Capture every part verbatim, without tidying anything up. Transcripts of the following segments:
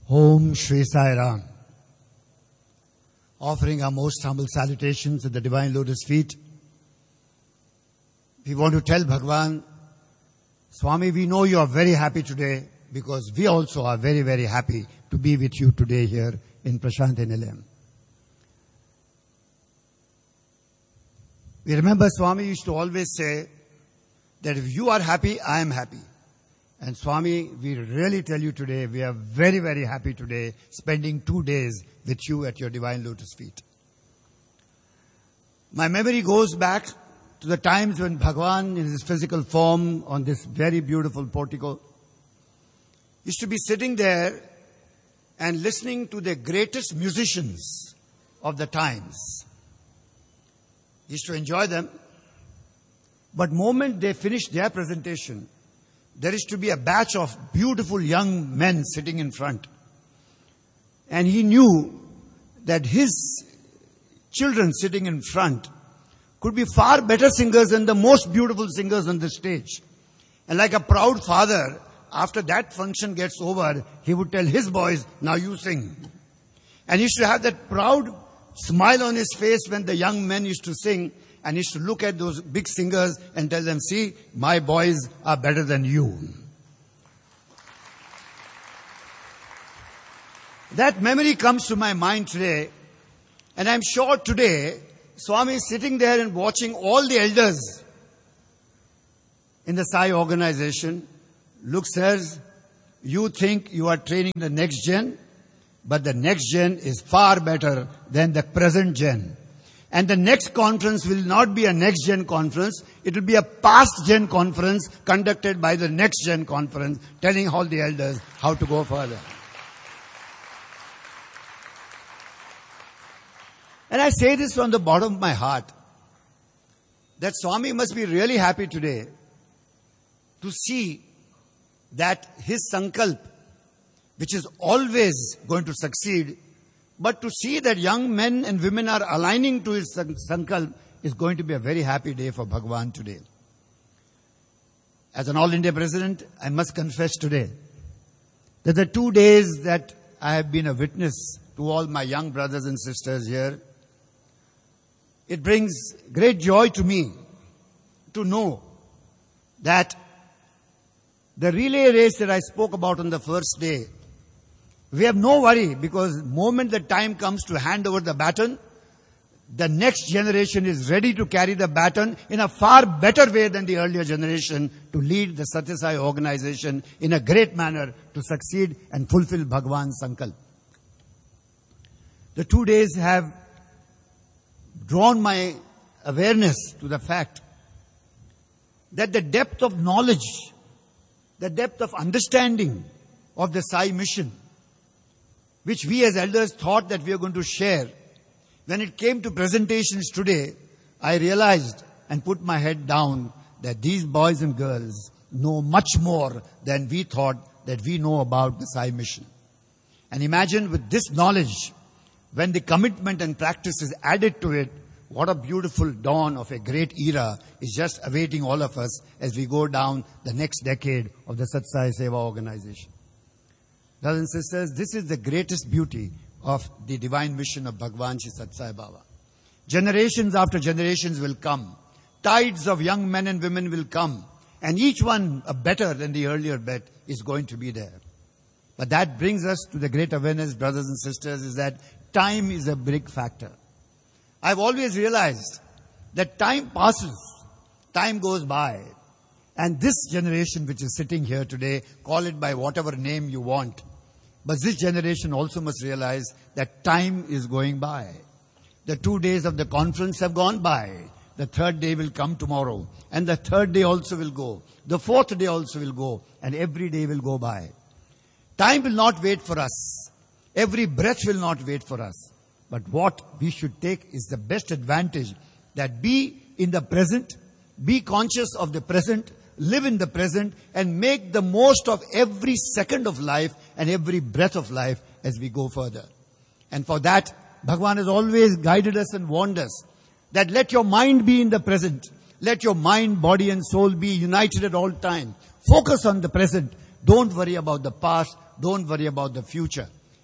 Om Shri Sai Ram. Offering our most humble salutations at the Divine Lotus feet. We want to tell Bhagwan, Swami, we know you are very happy today because we also are very, very happy to be with you today here in Prashanthi Nilayam. We remember Swami used to always say that if you are happy, I am happy. And Swami, we really tell you today, we are very, very happy today spending two days with you at your Divine Lotus feet. My memory goes back to the times when Bhagwan in his physical form on this very beautiful portico used to be sitting there and listening to the greatest musicians of the times. He used to enjoy them. But moment they finished their presentation, there is to be a batch of beautiful young men sitting in front. And he knew that his children sitting in front could be far better singers than the most beautiful singers on the stage. And like a proud father, after that function gets over, he would tell his boys, now you sing. And he used to have that proud smile on his face when the young men used to sing. And he used to look at those big singers and tell them, see, my boys are better than you. That memory comes to my mind today. And I'm sure today, Swami is sitting there and watching all the elders in the Sai organization. Look, sirs, you think you are training the next gen, but the next gen is far better than the present gen. And the next conference will not be a next gen conference. It will be a past gen conference conducted by the next gen conference, telling all the elders how to go further. And I say this from the bottom of my heart, that Swami must be really happy today to see that his sankalp, which is always going to succeed, but to see that young men and women are aligning to his sankalp is going to be a very happy day for Bhagwan today. As an All India President, I must confess today that the two days that I have been a witness to all my young brothers and sisters here, it brings great joy to me to know that the relay race that I spoke about on the first day, we have no worry because the moment the time comes to hand over the baton, the next generation is ready to carry the baton in a far better way than the earlier generation to lead the Satya Sai organization in a great manner to succeed and fulfill Bhagwan's sankalp. The two days have drawn my awareness to the fact that the depth of knowledge, the depth of understanding of the Sai mission, which we as elders thought that we are going to share, when it came to presentations today, I realized and put my head down that these boys and girls know much more than we thought that we know about the Sai mission. And imagine with this knowledge, when the commitment and practice is added to it, what a beautiful dawn of a great era is just awaiting all of us as we go down the next decade of the Satya Sai Seva organization. Brothers and sisters, this is the greatest beauty of the divine mission of Bhagwan Shri Satya Sai Baba. Generations after generations will come. Tides of young men and women will come. And each one a better than the earlier bet is going to be there. But that brings us to the great awareness, brothers and sisters, is that time is a big factor. I've always realized that time passes, time goes by. And this generation which is sitting here today, call it by whatever name you want. But this generation also must realize that time is going by. The two days of the conference have gone by. The third day will come tomorrow. And the third day also will go. The fourth day also will go. And every day will go by. Time will not wait for us. Every breath will not wait for us. But what we should take is the best advantage, that be in the present, be conscious of the present, live in the present, and make the most of every second of life and every breath of life as we go further. And for that, Bhagwan has always guided us and warned us that let your mind be in the present. Let your mind, body and soul be united at all time. Focus on the present. Don't worry about the past. Don't worry about the future.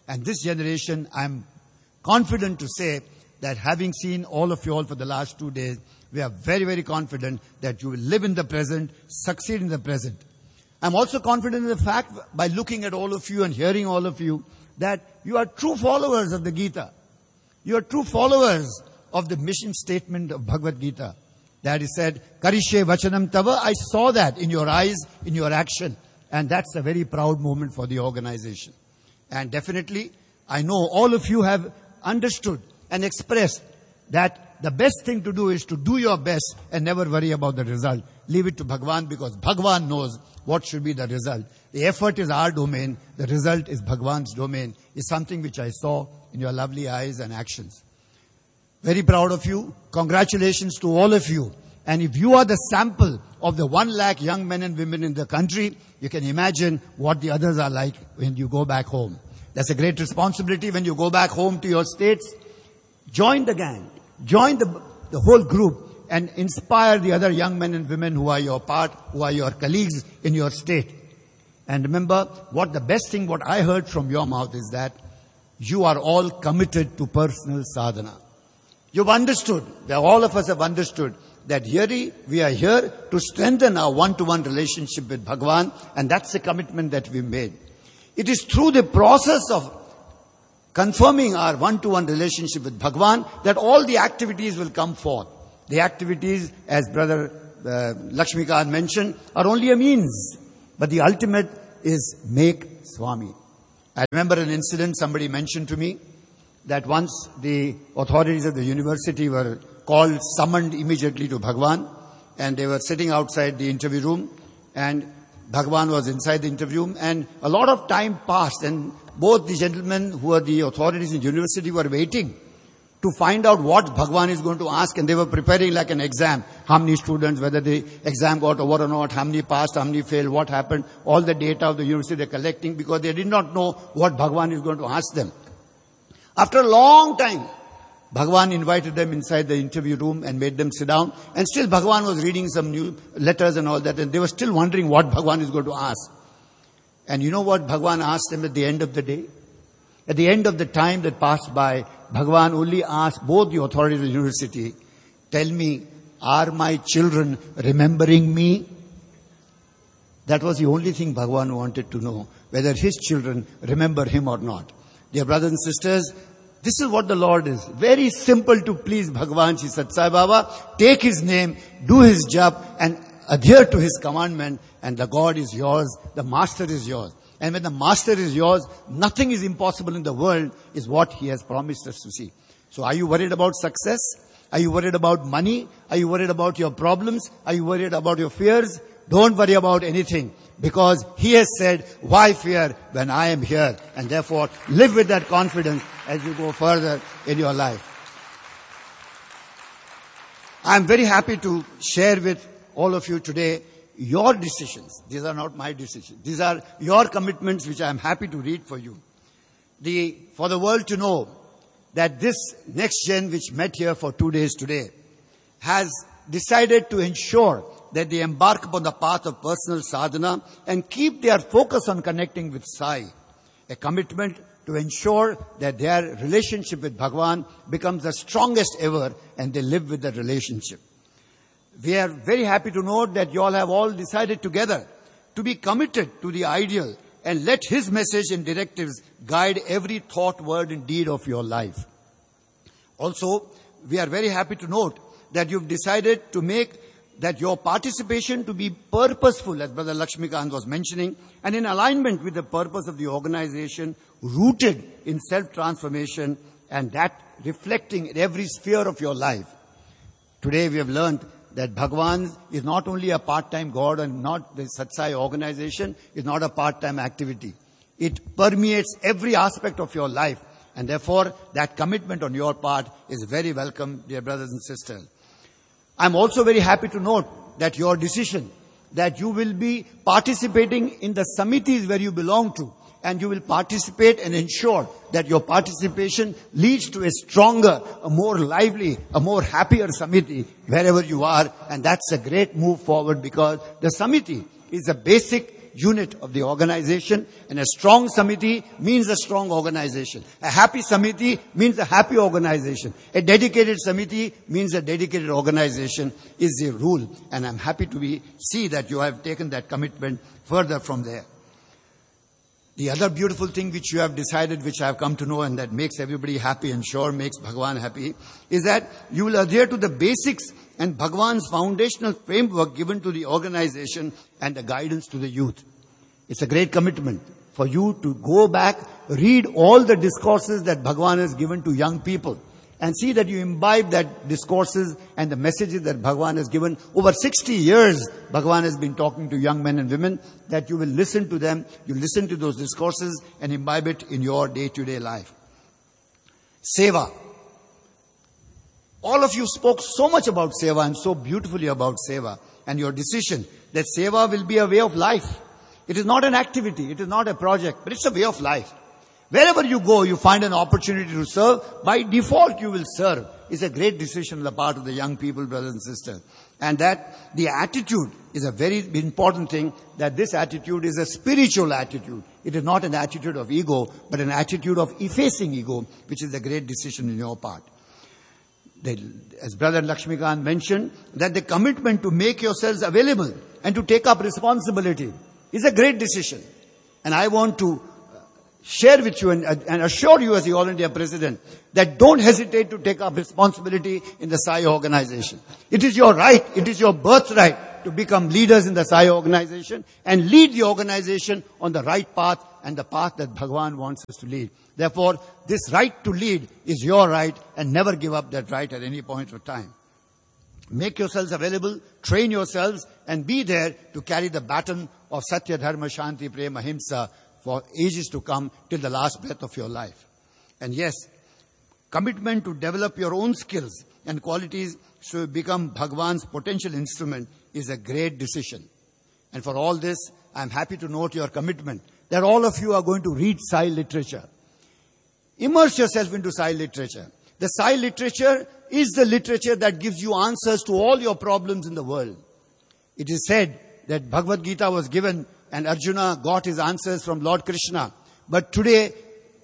And this generation, I'm confident to say that having seen all of you all for the last two days, we are very, very confident that you will live in the present, succeed in the present. I'm also confident in the fact, by looking at all of you and hearing all of you, that you are true followers of the Gita. You are true followers of the mission statement of Bhagavad Gita. That is said, Karishe Vachanam Tava. I saw that in your eyes, in your action. And that's a very proud moment for the organization. And definitely, I know all of you have understood and expressed that the best thing to do is to do your best and never worry about the result. Leave it to Bhagwan, because Bhagwan knows what should be the result. The effort is our domain. The result is Bhagwan's domain. Is something which I saw in your lovely eyes and actions. Very proud of you. Congratulations to all of you. And if you are the sample of the one lakh young men and women in the country, you can imagine what the others are like when you go back home. That's a great responsibility when you go back home to your states. Join the gang. Join the, the whole group and inspire the other young men and women who are your part, who are your colleagues in your state. And remember, what the best thing what I heard from your mouth is that you are all committed to personal sadhana. You've understood, all of us have understood, that here we are here to strengthen our one-to-one relationship with Bhagwan, and that's the commitment that we made. It is through the process of confirming our one-to-one relationship with Bhagwan that all the activities will come forth. The activities, as Brother uh, Lakshmikant mentioned, are only a means, but the ultimate is make Swami. I remember an incident somebody mentioned to me, that once the authorities of the university were called, summoned immediately to Bhagwan, and they were sitting outside the interview room, and Bhagwan was inside the interview room, and a lot of time passed, and both the gentlemen who were the authorities in the university were waiting to find out what Bhagwan is going to ask, and they were preparing like an exam. How many students, whether the exam got over or not, how many passed, how many failed, what happened, all the data of the university they're collecting, because they did not know what Bhagwan is going to ask them. After a long time, Bhagwan invited them inside the interview room and made them sit down. And still Bhagwan was reading some new letters and all that. And they were still wondering what Bhagwan is going to ask. And you know what Bhagwan asked them at the end of the day? At the end of the time that passed by, Bhagwan only asked both the authorities of the university, tell me, are my children remembering me? That was the only thing Bhagwan wanted to know, whether his children remember him or not. Dear brothers and sisters, this is what the Lord is. Very simple to please Bhagwan Shri Sathya Sai Baba. Take his name, do his job, and adhere to his commandment, and the God is yours, the master is yours. And when the master is yours, nothing is impossible in the world, is what he has promised us to see. So are you worried about success? Are you worried about money? Are you worried about your problems? Are you worried about your fears? Don't worry about anything, because he has said, why fear when I am here? And therefore, live with that confidence as you go further in your life. I am very happy to share with all of you today your decisions. These are not my decisions. These are your commitments, which I am happy to read for you. The, for the world to know that this next gen which met here for two days today has decided to ensure that they embark upon the path of personal sadhana and keep their focus on connecting with Sai. A commitment to ensure that their relationship with Bhagwan becomes the strongest ever, and they live with that relationship. We are very happy to note that you all have all decided together to be committed to the ideal and let his message and directives guide every thought, word and deed of your life. Also, we are very happy to note that you've decided to make that your participation to be purposeful, as Brother Lakshmikant was mentioning, and in alignment with the purpose of the organization, rooted in self-transformation, and that reflecting in every sphere of your life. Today we have learned that Bhagwan is not only a part-time God, and not the Sathya Sai organization is not a part-time activity. It permeates every aspect of your life, and therefore that commitment on your part is very welcome, dear brothers and sisters. I'm also very happy to note that your decision that you will be participating in the samitis where you belong to, and you will participate and ensure that your participation leads to a stronger, a more lively, a more happier samiti wherever you are. And that's a great move forward, because the samiti is a basic unit of the organization. And a strong Samiti means a strong organization. A happy Samiti means a happy organization. A dedicated Samiti means a dedicated organization is the rule. And I'm happy to be see that you have taken that commitment further from there. The other beautiful thing which you have decided, which I have come to know and that makes everybody happy and sure makes Bhagwan happy, is that you will adhere to the basics and Bhagwan's foundational framework given to the organization and the guidance to the youth. It's a great commitment for you to go back, read all the discourses that Bhagwan has given to young people and see that you imbibe that discourses and the messages that Bhagwan has given. Over sixty years, Bhagwan has been talking to young men and women, that you will listen to them, you listen to those discourses and imbibe it in your day-to-day life. Seva. All of you spoke so much about Seva and so beautifully about Seva and your decision that Seva will be a way of life. It is not an activity, it is not a project, but it's a way of life. Wherever you go, you find an opportunity to serve. By default, you will serve. It's a great decision on the part of the young people, brothers and sisters. And that the attitude is a very important thing, that this attitude is a spiritual attitude. It is not an attitude of ego, but an attitude of effacing ego, which is a great decision in your part. The, as Brother Lakshmikant mentioned, that the commitment to make yourselves available and to take up responsibility is a great decision. And I want to share with you and, and assure you as the All India President that don't hesitate to take up responsibility in the Sai organization. It is your right, it is your birthright to become leaders in the Sai organization and lead the organization on the right path and the path that Bhagwan wants us to lead. Therefore, this right to lead is your right, and never give up that right at any point of time. Make yourselves available, train yourselves, and be there to carry the baton of Satya, Dharma, Shanti, Prema, Ahimsa for ages to come, till the last breath of your life. And yes, commitment to develop your own skills and qualities so you become Bhagwan's potential instrument is a great decision. And for all this, I am happy to note your commitment that all of you are going to read Sai literature. Immerse yourself into Sai literature. The Sai literature is the literature that gives you answers to all your problems in the world. It is said that Bhagavad Gita was given and Arjuna got his answers from Lord Krishna. But today,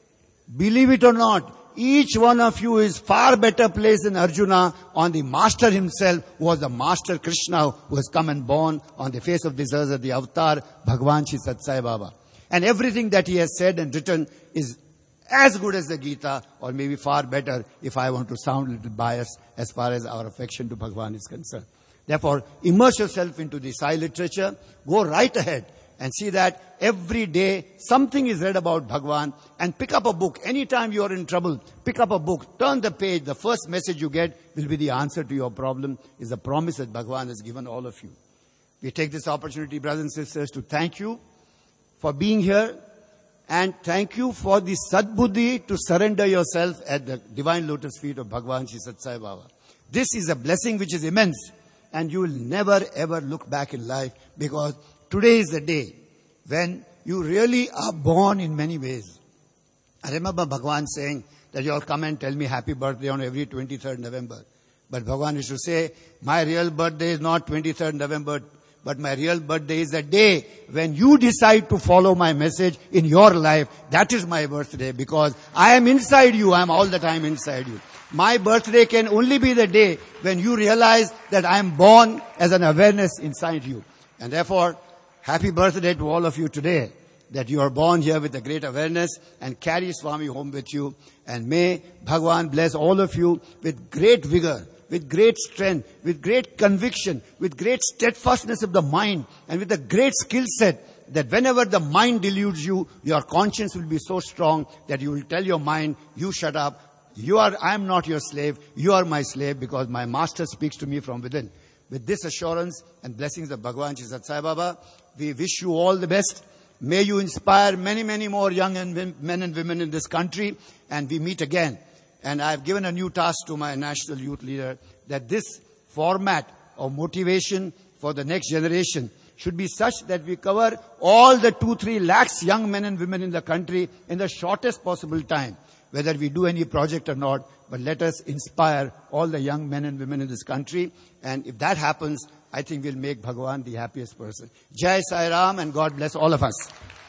believe it or not, each one of you is far better placed than Arjuna on the Master himself, who was the Master Krishna, who has come and born on the face of this earth as the avatar, Bhagwan Shri Sat Sai Baba. And everything that he has said and written is as good as the Gita, or maybe far better if I want to sound a little biased as far as our affection to Bhagwan is concerned. Therefore, immerse yourself into the Sai literature, go right ahead and see that every day something is read about Bhagwan, and pick up a book. Anytime you are in trouble, pick up a book, turn the page. The first message you get will be the answer to your problem, is the promise that Bhagwan has given all of you. We take this opportunity, brothers and sisters, to thank you for being here, and thank you for the Sadbuddhi to surrender yourself at the divine lotus feet of Bhagwan Shri Sat Sai Baba. This is a blessing which is immense, and you will never ever look back in life, because today is the day when you really are born in many ways. I remember Bhagwan saying that you all come and tell me happy birthday on every twenty-third November. But Bhagwan used to say, my real birthday is not twenty-third November, but my real birthday is the day when you decide to follow my message in your life. That is my birthday, because I am inside you. I am all the time inside you. My birthday can only be the day when you realize that I am born as an awareness inside you. And therefore, happy birthday to all of you today, that you are born here with a great awareness, and carry Swami home with you. And may Bhagwan bless all of you with great vigor, with great strength, with great conviction, with great steadfastness of the mind, and with a great skill set, that whenever the mind deludes you, your conscience will be so strong that you will tell your mind, you shut up, you are, I am not your slave, you are my slave, because my master speaks to me from within. With this assurance and blessings of Bhagwan Shri Sat Sai Baba, we wish you all the best. May you inspire many, many more young and men and women in this country, and we meet again. And I have given a new task to my national youth leader, that this format of motivation for the next generation should be such that we cover all the two, three lakhs young men and women in the country in the shortest possible time, whether we do any project or not. But let us inspire all the young men and women in this country. And if that happens, I think we'll make Bhagavan the happiest person. Jai Sai Ram, and God bless all of us.